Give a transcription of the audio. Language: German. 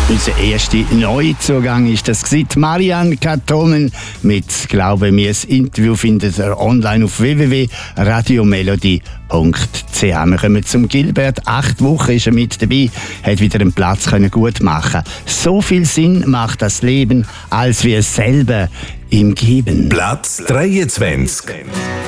Unser erster Neuzugang ist das gewesen. Marianne Kattonen mit «Glaube mir». Das Interview findet ihr online auf www.radiomelodie.ch. Wir kommen zum Gilbert. 8 Wochen ist er mit dabei, hat wieder einen Platz gut machen. So viel Sinn macht das Leben, als wir es selber ihm geben. Platz 23.